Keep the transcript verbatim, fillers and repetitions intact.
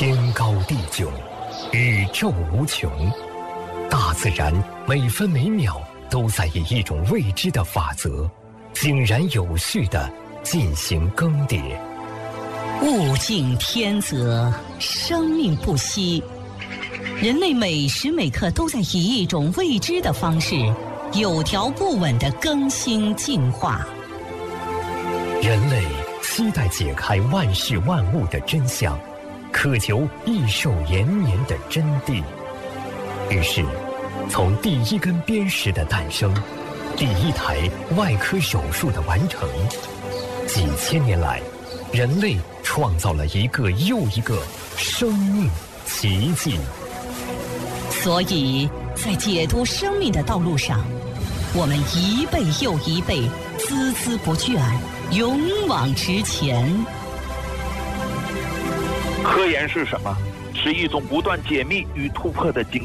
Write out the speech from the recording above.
天高地久，宇宙无穷，大自然每分每秒都在以一种未知的法则，井然有序地进行更迭。 物竞天择，生命不息。人类每时每刻都在以一种未知的方式，有条不紊地更新进化。 人类期待解开万事万物的真相，渴求益寿延年的真谛。于是，从第一根砭石的诞生，第一台外科手术的完成，几千年来，人类创造了一个又一个生命奇迹。 所以在解读生命的道路上，我们一辈又一辈，孜孜不倦，勇往直前。 科研是什么？是一种不断解密与突破的精